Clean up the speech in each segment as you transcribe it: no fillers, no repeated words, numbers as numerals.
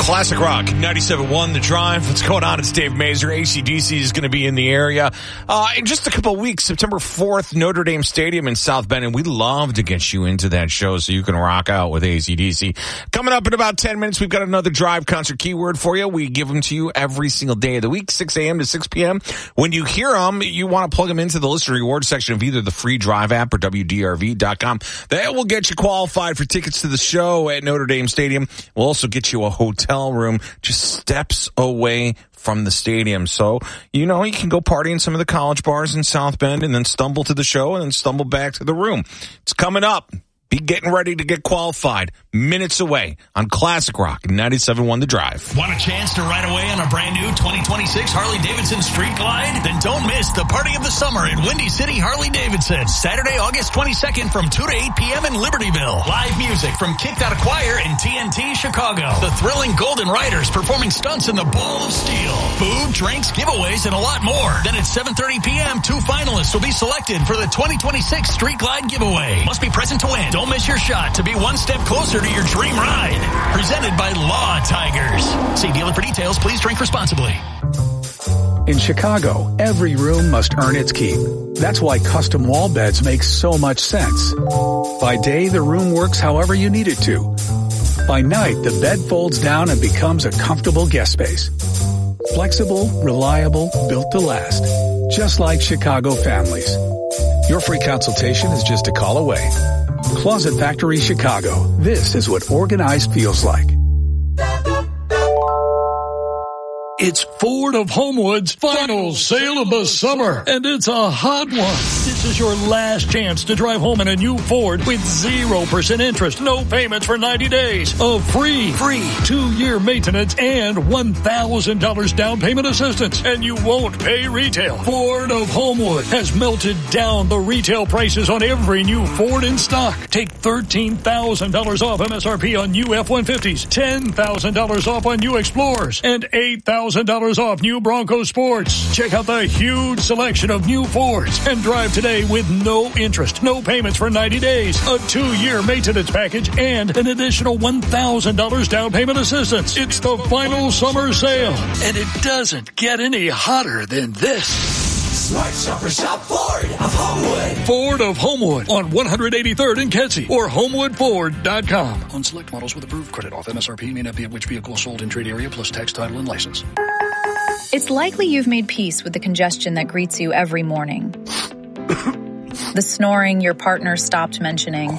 Classic Rock, 97.1 The Drive. What's going on? It's Dave Mazer. AC/DC is going to be in the area. In just a couple of weeks, September 4th, Notre Dame Stadium in South Bend, and we'd love to get you into that show so you can rock out with AC/DC. Coming up in about 10 minutes, we've got another Drive concert keyword for you. We give them to you every single day of the week, 6 a.m. to 6 p.m. When you hear them, you want to plug them into the listener reward section of either the free Drive app or WDRV.com. That will get you qualified for tickets to the show at Notre Dame Stadium. We'll also get you a hotel room just steps away from the stadium. So, you can go party in some of the college bars in South Bend and then stumble to the show and then stumble back to the room. It's coming up. Be getting ready to get qualified. Minutes away on Classic Rock 97.1 The Drive. Want a chance to ride away on a brand new 2026 Harley-Davidson Street Glide? Then don't miss the party of the summer at Windy City Harley-Davidson. Saturday, August 22nd from 2 to 8 p.m. in Libertyville. Live music from Kicked Out a Choir in TNT Chicago. The thrilling Golden Riders performing stunts in the Ball of Steel. Food, drinks, giveaways, and a lot more. Then at 7:30 p.m., 2 finalists will be selected for the 2026 Street Glide giveaway. Must be present to win. Don't miss your shot to be one step closer to your dream ride. Presented by Law Tigers. See dealer for details. Please drink responsibly. In Chicago, every room must earn its keep. That's why custom wall beds make so much sense. By day, the room works however you need it to. By night, the bed folds down and becomes a comfortable guest space. Flexible, reliable, built to last. Just like Chicago families. Your free consultation is just a call away. Closet Factory Chicago. This is what organized feels like. It's Ford of Homewood's final sale of the summer, and it's a hot one. This is your last chance to drive home in a new Ford with 0% interest, no payments for 90 days, a free 2-year maintenance, and $1,000 down payment assistance, and you won't pay retail. Ford of Homewood has melted down the retail prices on every new Ford in stock. Take $13,000 off MSRP on new F-150s, $10,000 off on new Explorers, and $8,000 off new Bronco Sports. Check out the huge selection of new Fords and drive today with no interest, no payments for 90 days, a 2-year maintenance package, and an additional $1,000 down payment assistance. It's the final summer sale, and it doesn't get any hotter than this. Smart shopper shop Ford of Homewood. Ford of Homewood on 183rd and Kedzie or HomewoodFord.com. On select models with approved credit off MSRP may not be at which vehicle sold in trade area plus tax, title, and license. It's likely you've made peace with the congestion that greets you every morning. The snoring your partner stopped mentioning.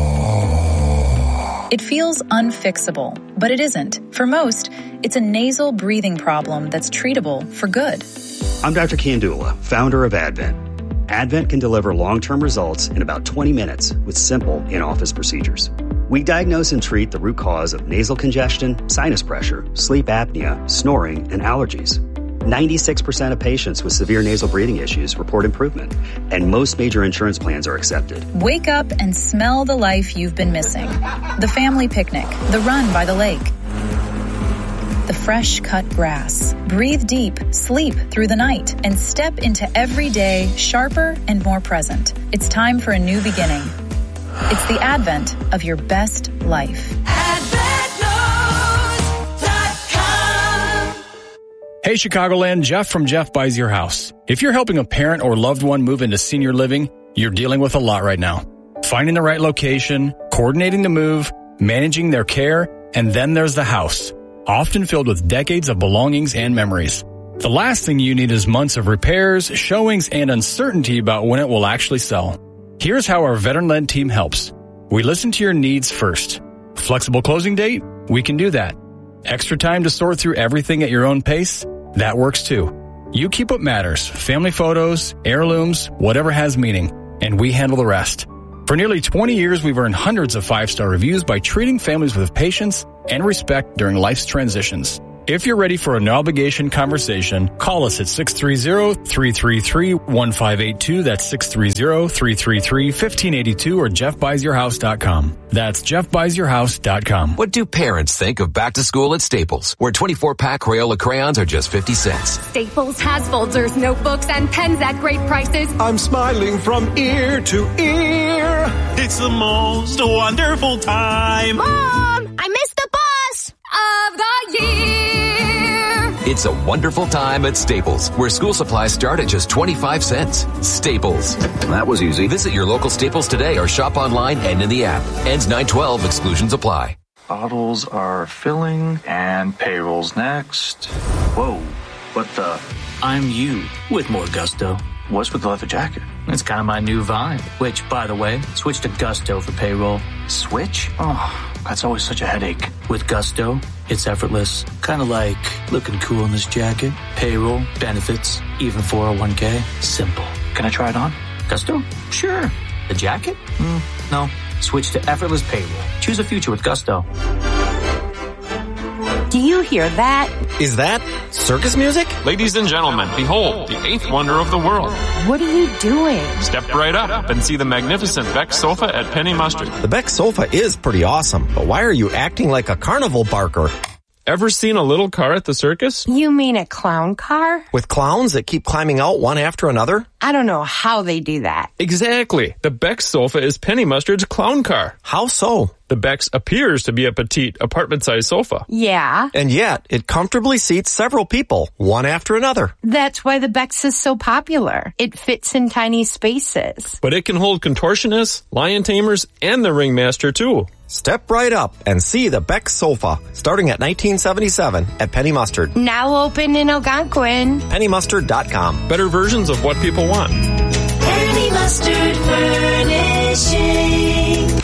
It feels unfixable, but it isn't. For most, it's a nasal breathing problem that's treatable for good. I'm Dr. Kandula, founder of Advent. Advent can deliver long-term results in about 20 minutes with simple in-office procedures. We diagnose and treat the root cause of nasal congestion, sinus pressure, sleep apnea, snoring, and allergies. 96% of patients with severe nasal breathing issues report improvement, and most major insurance plans are accepted. Wake up and smell the life you've been missing. The family picnic, the run by the lake, the fresh cut grass. Breathe deep, sleep through the night, and step into every day sharper and more present. It's time for a new beginning. It's the advent of your best life. Hey Chicagoland, Jeff from Jeff Buys Your House. If you're helping a parent or loved one move into senior living, you're dealing with a lot right now. Finding the right location, coordinating the move, managing their care, and then there's the house, often filled with decades of belongings and memories. The last thing you need is months of repairs, showings, and uncertainty about when it will actually sell. Here's how our veteran-led team helps. We listen to your needs first. Flexible closing date? We can do that. Extra time to sort through everything at your own pace? That works too. You keep what matters, family photos, heirlooms, whatever has meaning, and we handle the rest. For nearly 20 years, we've earned hundreds of 5-star reviews by treating families with patience and respect during life's transitions. If you're ready for a no-obligation conversation, call us at 630-333-1582. That's 630-333-1582 or jeffbuysyourhouse.com. That's jeffbuysyourhouse.com. What do parents think of back to school at Staples, where 24-pack Crayola crayons are just 50 cents? Staples has folders, notebooks, and pens at great prices. I'm smiling from ear to ear. It's the most wonderful time. Mom, I missed the bus of the year. It's a wonderful time at Staples, where school supplies start at just 25 cents. Staples. That was easy. Visit your local Staples today or shop online and in the app. Ends 9/12. Exclusions apply. Bottles are filling and payroll's next. Whoa, what the? I'm you with more gusto. What's with the leather jacket? It's kind of my new vibe. Which, by the way, switch to Gusto for payroll. Switch? Oh, that's always such a headache. With Gusto, it's effortless. Kind of like looking cool in this jacket. Payroll, benefits, even 401k. Simple. Can I try it on? Gusto? Sure. The jacket? No. Switch to effortless payroll. Choose a future with Gusto. Do you hear that? Is that circus music? Ladies and gentlemen, behold, the eighth wonder of the world. What are you doing? Step right up and see the magnificent Beck sofa at Penny Mustard. The Beck sofa is pretty awesome, but why are you acting like a carnival barker? Ever seen a little car at the circus? You mean a clown car? With clowns that keep climbing out one after another? I don't know how they do that. Exactly. The Beck sofa is Penny Mustard's clown car. How so? The Beck's appears to be a petite, apartment-sized sofa. Yeah. And yet, it comfortably seats several people, one after another. That's why the Beck's is so popular. It fits in tiny spaces. But it can hold contortionists, lion tamers, and the ringmaster, too. Step right up and see the Beck sofa, starting at $19.77 at Penny Mustard. Now open in Algonquin. PennyMustard.com. Better versions of what people want. Penny Mustard Furnishing.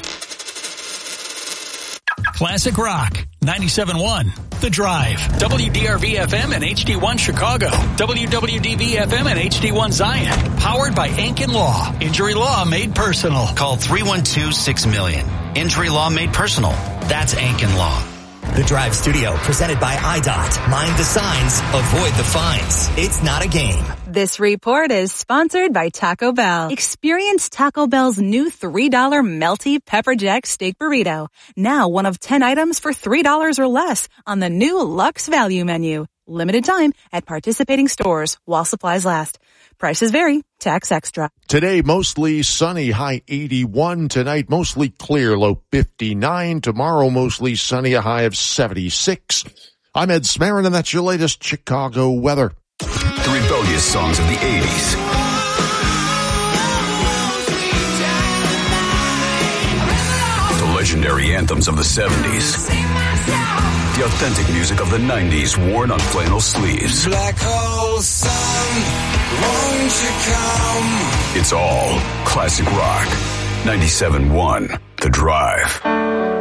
Classic Rock, 97.1, The Drive, WDRV-FM and HD1 Chicago, WWDV-FM and HD1 Zion, powered by Ankin Law. Injury law made personal. Call 312-6-million. Injury law made personal. That's Ankin Law. The Drive Studio, presented by IDOT. Mind the signs, avoid the fines. It's not a game. This report is sponsored by Taco Bell. Experience Taco Bell's new $3 melty pepper jack steak burrito. Now one of 10 items for $3 or less on the new Luxe Value menu. Limited time at participating stores while supplies last. Prices vary. Tax extra. Today, mostly sunny, high 81. Tonight, mostly clear, low 59. Tomorrow, mostly sunny, a high of 76. I'm Ed Smarin, and that's your latest Chicago weather. The rebellious songs of the 80s. The legendary anthems of the 70s. The authentic music of the 90s worn on flannel sleeves. Black hole sun, won't you come? It's all classic rock. 97.1 The Drive.